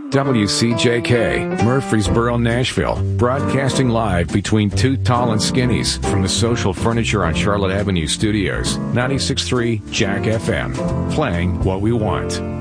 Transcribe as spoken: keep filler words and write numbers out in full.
W C J K, Murfreesboro, Nashville, broadcasting live between two tall and skinnies from the Social Furniture on Charlotte Avenue studios. ninety-six point three Jack F M, playing what we want.